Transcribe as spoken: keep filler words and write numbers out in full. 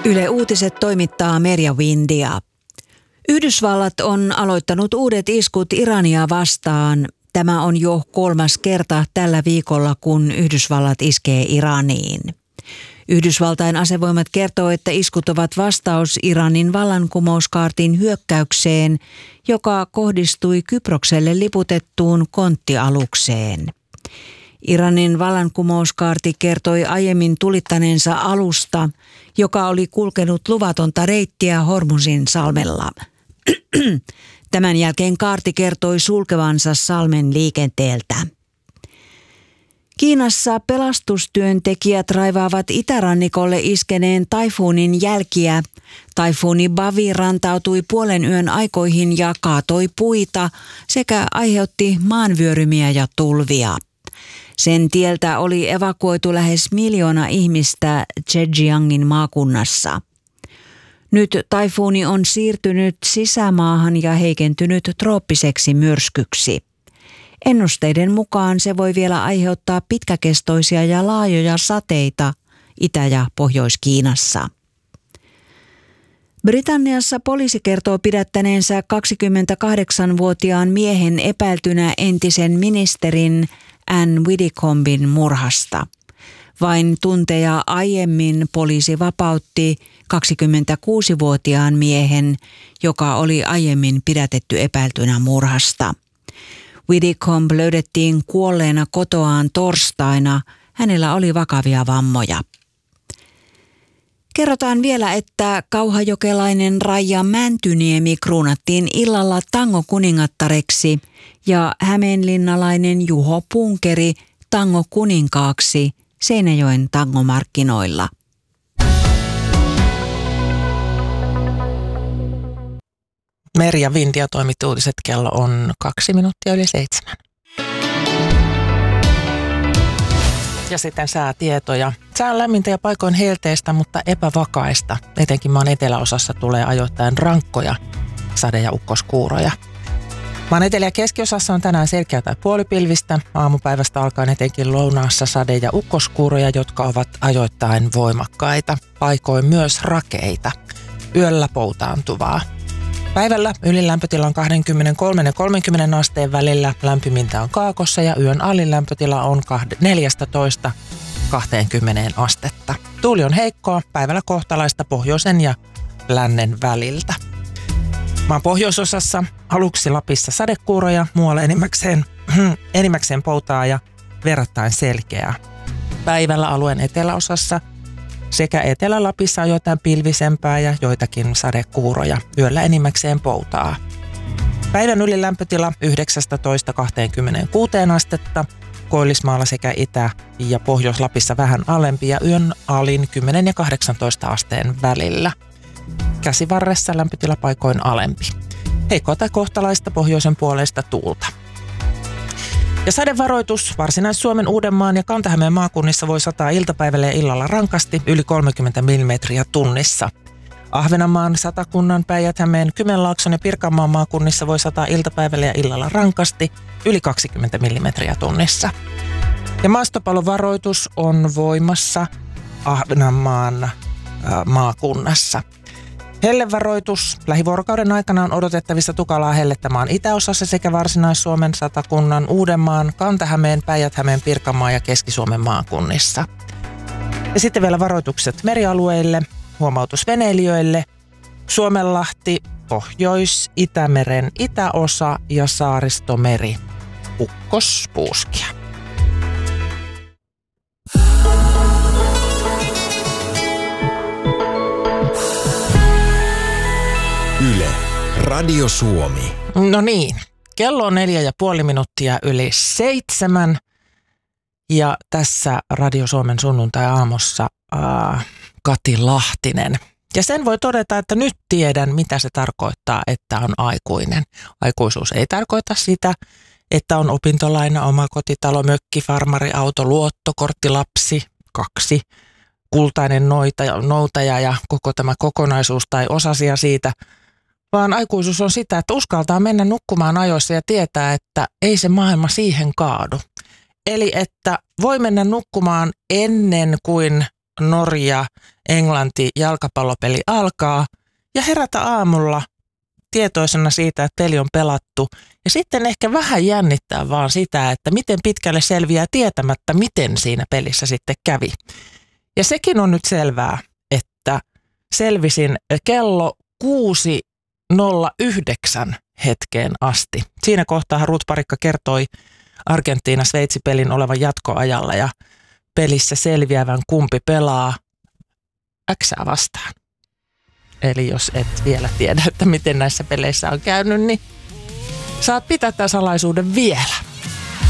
Yle Uutiset toimittaa Merja Windia. Yhdysvallat on aloittanut uudet iskut Irania vastaan. Tämä on jo kolmas kerta tällä viikolla, kun Yhdysvallat iskee Iraniin. Yhdysvaltain asevoimat kertoo, että iskut ovat vastaus Iranin vallankumouskaartin hyökkäykseen, joka kohdistui Kyprokselle liputettuun konttialukseen. Iranin vallankumouskaarti kertoi aiemmin tulittaneensa alusta, joka oli kulkenut luvatonta reittiä Hormuzin salmella. Tämän jälkeen kaarti kertoi sulkevansa salmen liikenteeltä. Kiinassa pelastustyöntekijät raivaavat itärannikolle iskeneen taifuunin jälkiä. Taifuuni Bavi rantautui puolen yön aikoihin ja kaatoi puita sekä aiheutti maanvyörymiä ja tulvia. Sen tieltä oli evakuoitu lähes miljoona ihmistä Zhejiangin maakunnassa. Nyt taifuuni on siirtynyt sisämaahan ja heikentynyt trooppiseksi myrskyksi. Ennusteiden mukaan se voi vielä aiheuttaa pitkäkestoisia ja laajoja sateita Itä- ja Pohjois-Kiinassa. Britanniassa poliisi kertoo pidättäneensä kaksikymmentäkahdeksanvuotiaan miehen epäiltynä entisen ministerin Anne Widdecomben murhasta. Vain tunteja aiemmin poliisi vapautti kaksikymmentäkuusivuotiaan miehen, joka oli aiemmin pidätetty epäiltynä murhasta. Widdecombe löydettiin kuolleena kotoaan torstaina. Hänellä oli vakavia vammoja. Kerrotaan vielä, että kauhajokelainen Raija Mäntyniemi kruunattiin illalla tangokuningattareksi ja hämeenlinnalainen Juho Punkeri tangokuninkaaksi Seinäjoen tangomarkkinoilla. Merja Windia toimitti uutiset, kello on kaksi minuuttia yli seitsemän. Ja sitten säätietoja. Sää on lämmintä ja paikoin helteistä, mutta epävakaista. Etenkin maan eteläosassa tulee ajoittain rankkoja sade- ja ukkoskuuroja. Maan etelä- ja keskiosassa on tänään selkeä tai puolipilvistä. Aamupäivästä alkaen etenkin lounaassa sade- ja ukkoskuuroja, jotka ovat ajoittain voimakkaita. Paikoin myös rakeita. Yöllä poutaantuvaa. Päivällä ylilämpötila on kaksikymmentäkolme ja kolmekymmentä asteen välillä, lämpimintä on kaakossa ja yön alin lämpötila on neljätoista kaksikymmentä astetta. Tuuli on heikkoa, päivällä kohtalaista pohjoisen ja lännen väliltä. Maan pohjoisosassa aluksi Lapissa sadekuuroja, muualla enimmäkseen, enimmäkseen poutaa ja verrattain selkeää. Päivällä alueen eteläosassa sekä Etelä-Lapissa on jotain pilvisempää ja joitakin sadekuuroja. Yöllä enimmäkseen poutaa. Päivän ylilämpötila yhdeksäntoista kaksikymmentäkuusi astetta. Koillismaalla sekä Itä- ja Pohjois-Lapissa vähän alempi ja yön alin kymmenen ja kahdeksantoista asteen välillä. Käsivarressa lämpötila paikoin alempi. Heikkoa tai kohtalaista pohjoisen puoleista tuulta. Ja sadevaroitus Varsinais-Suomen, Uudenmaan ja Kanta-Hämeen maakunnissa voi sataa iltapäivällä ja illalla rankasti yli kolmekymmentä millimetriä tunnissa. Ahvenanmaan, Satakunnan, Päijät-Hämeen, Kymenlaakson ja Pirkanmaan maakunnissa voi sataa iltapäivällä ja illalla rankasti yli kaksikymmentä millimetriä tunnissa. Ja maastopalovaroitus on voimassa Ahvenanmaan äh, maakunnassa. Hellevaroitus. Lähivuorokauden aikana on odotettavissa tukalaa hellettä maan itäosassa sekä Varsinais-Suomen, Satakunnan, Uudenmaan, Kanta-Hämeen, Päijät-Hämeen, Pirkanmaan ja Keski-Suomen maakunnissa. Ja sitten vielä varoitukset merialueille, huomautus veneilijöille, Suomenlahti, Pohjois-Itämeren itäosa ja Saaristomeri, ukkospuuskia. Yle, Radio Suomi. No niin, kello on neljä ja puoli minuuttia yli seitsemän ja tässä Radio Suomen sunnuntai-aamussa äh, Kati Lahtinen. Ja sen voi todeta, että nyt tiedän, mitä se tarkoittaa, että on aikuinen. Aikuisuus ei tarkoita sitä, että on opintolaina, omakotitalo, mökki, farmari, auto, luottokortti, lapsi, kaksi, kultainen noitaja, noutaja ja koko tämä kokonaisuus tai osasia siitä, vaan aikuisuus on sitä, että uskaltaa mennä nukkumaan ajoissa ja tietää, että ei se maailma siihen kaadu. Eli että voi mennä nukkumaan ennen kuin Norja, Englanti jalkapallopeli alkaa ja herätä aamulla tietoisena siitä, että peli on pelattu. Ja sitten ehkä vähän jännittää vaan sitä, että miten pitkälle selviää tietämättä, miten siinä pelissä sitten kävi. Ja sekin on nyt selvää, että selvisin kello kuusi nolla yhdeksän hetkeen asti. Siinä kohtaa Ruth Parikka kertoi Argentiina-Sveitsi-pelin olevan jatkoajalla ja pelissä selviävän kumpi pelaa Xää vastaan. Eli jos et vielä tiedä, että miten näissä peleissä on käynyt, niin saat pitää tämän salaisuuden vielä.